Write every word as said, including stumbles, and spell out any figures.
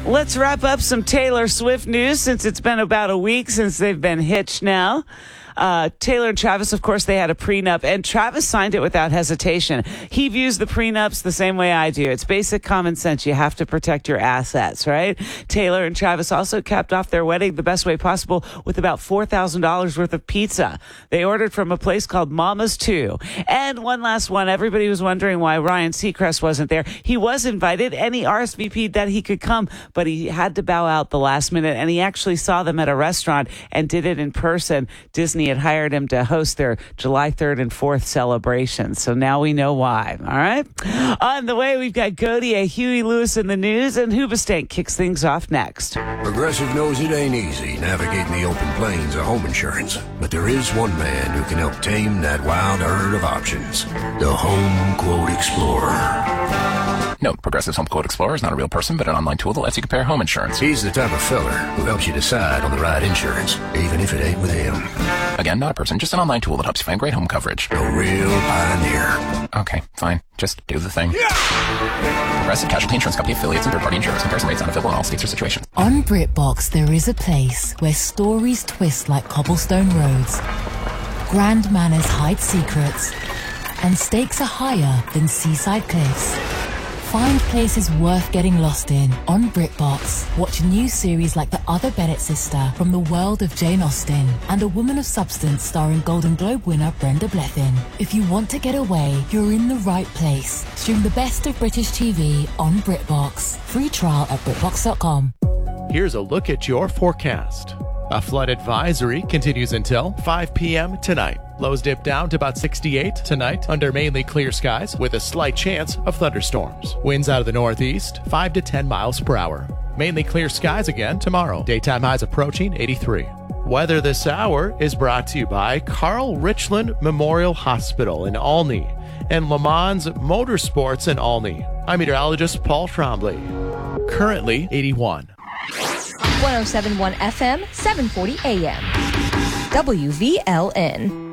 Let's wrap up some Taylor Swift news since it's been about a week since they've been hitched now. Uh, Taylor and Travis, of course, they had a prenup, and Travis signed it without hesitation. He views the prenups the same way I do. It's basic common sense. You have to protect your assets, right? Taylor and Travis also capped off their wedding the best way possible with about four thousand dollars worth of pizza. They ordered from a place called Mama's two. And one last one. Everybody was wondering why Ryan Seacrest wasn't there. He was invited, and he R S V P'd that he could come, but he had to bow out the last minute, and he actually saw them at a restaurant and did it in person. Disney had hired him to host their July third and fourth celebrations. So now we know why. All right. On the way, we've got Gaudier, Huey Lewis in the news, and Hoobastank kicks things off next. Progressive knows it ain't easy navigating the open plains of home insurance, but there is one man who can help tame that wild herd of options. The Home Quote Explorer. Note, Progressive's Home Quote Explorer is not a real person, but an online tool that lets you compare home insurance. He's the type of feller who helps you decide on the right insurance, even if it ain't with him. Again, not a person, just an online tool that helps you find great home coverage. A real pioneer. Okay, fine. Just do the thing. Yeah! Progressive Casualty Insurance Company affiliates and third-party insurers. Comparison rates not available in all states or situations. On BritBox, there is a place where stories twist like cobblestone roads, grand manners hide secrets, and stakes are higher than seaside cliffs. Find places worth getting lost in on BritBox. Watch new series like The Other Bennett Sister from the world of Jane Austen and A Woman of Substance starring Golden Globe winner Brenda Blethyn. If you want to get away, you're in the right place. Stream the best of British T V on BritBox. Free trial at BritBox dot com. Here's a look at your forecast. A flood advisory continues until five p.m. tonight. Lows dip down to about sixty-eight tonight under mainly clear skies with a slight chance of thunderstorms. Winds out of the northeast, five to ten miles per hour. Mainly clear skies again tomorrow. Daytime highs approaching eighty-three. Weather this hour is brought to you by Carl Richland Memorial Hospital in Olney and Le Mans Motorsports in Olney. I'm meteorologist Paul Trombley. Currently eighty-one. one oh seven point one F M, seven forty A M. W V L N.